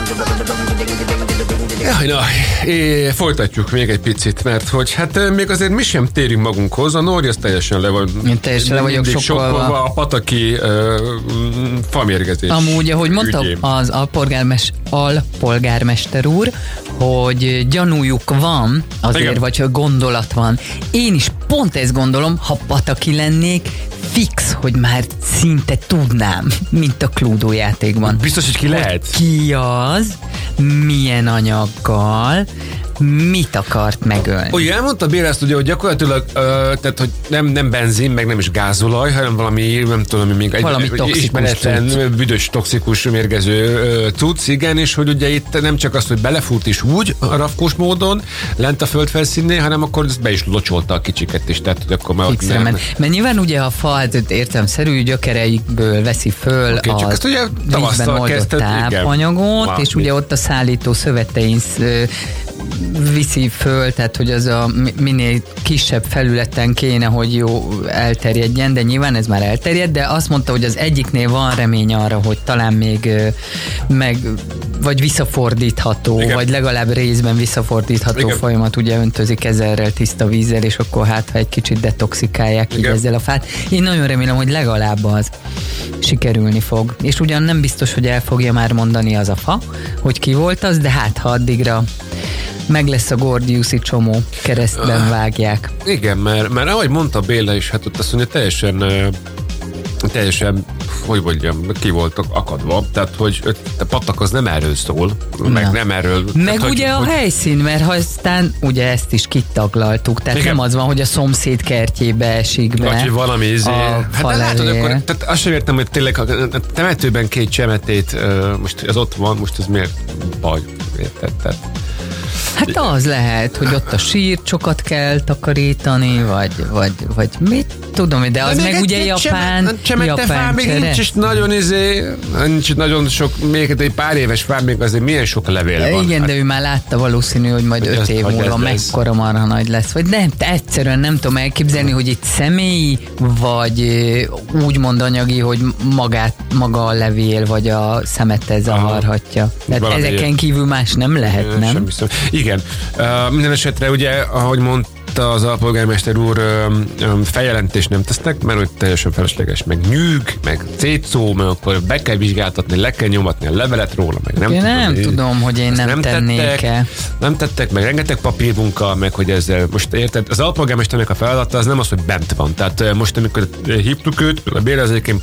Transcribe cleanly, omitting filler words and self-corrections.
Folytatjuk még egy picit, mert hogy hát még azért mi sem térünk magunkhoz, a Nóri az teljesen le van. Én teljesen le vagyok sokkolva. A pataki famérgezés. Amúgy, ahogy mondta az alpolgármester úr, hogy gyanújuk van, azért, igen, vagy hogy gondolat van. Én is pont ezt gondolom, ha pataki lennék, fix, hogy már szinte tudnám, mint a Cluedo játékban. Biztos, hogy ki lehet? Ki az, milyen anyaggal, mit akart megölni. Ugye elmondta Béla ezt ugye, hogy gyakorlatilag tehát, hogy nem benzin, meg nem is gázolaj, hanem valami, nem tudom, még valami ismeretlen, büdös, toxikus, mérgező cucc, igen, és hogy ugye itt nem csak az, hogy belefut is úgy a rafkós módon, lent a földfelszínnél, hanem akkor ezt be is locsolta a kicsiket is, tehát hogy akkor már ott nem. Mert nyilván ugye a fa értelemszerű gyökereikből veszi föl az vízben oldott tápanyagot, és ugye ott a szállító szövetein viszi föl, tehát hogy az a minél kisebb felületen kéne, hogy jó elterjedjen, de nyilván ez már elterjed, de azt mondta, hogy az egyiknél van remény arra, hogy talán még vagy visszafordítható, igen, vagy legalább részben visszafordítható, igen, folyamat, ugye öntözik ezerrel tiszta vízzel, és akkor hát, ha egy kicsit detoxikálják így ezzel a fát. Én nagyon remélem, hogy legalább az sikerülni fog. És ugyan nem biztos, hogy el fogja már mondani az a fa, hogy ki volt az, de hát ha addigra meg lesz a gordiuszi csomó, keresztben vágják. Igen, mert ahogy mondta Béla is, hát ott azt mondja, teljesen, hogy mondjam, ki voltak akadva. Tehát, hogy a patak az nem erről szól, meg nem erről. Meg tehát, ugye a helyszín, mert ha aztán ugye ezt is kitaglaltuk, tehát igen, nem az van, hogy a szomszéd kertjébe esik be. Vagy valami hát látod, akkor, tehát azt sem értem, hogy tényleg a temetőben két csemetét, most az ott van, most ez miért baj? Érted? Hát az lehet, hogy ott a sírcsokat kell takarítani, vagy mit tudom, de az de meg ugye japán fá, még nincs is nincs nagyon sok, még egy pár éves fá, még azért milyen sok levél van. Igen, hát. De ő már látta valószínű, hogy majd 5 év múlva mekkora marha nagy lesz, vagy nem, egyszerűen nem tudom elképzelni, hogy itt személyi, vagy úgymond anyagi, hogy maga a levél, vagy a szemete zavarhatja. Tehát ezeken kívül más nem lehet, nem? Igen. Minden esetre ugye, ahogy mondta az alpolgármester úr, feljelentést nem tesznek, mert hogy teljesen felesleges, meg nyűg, meg cétszó, meg akkor be kell vizsgáltatni, le kell nyomatni a levelet róla, meg nem tudom, hogy én nem tennék-e. Nem tettek, meg rengeteg papírmunka, meg hogy ezzel most érted, az alpolgármesternek a feladata az nem az, hogy bent van. Tehát most, amikor hívtuk őt, a Béla az egyébként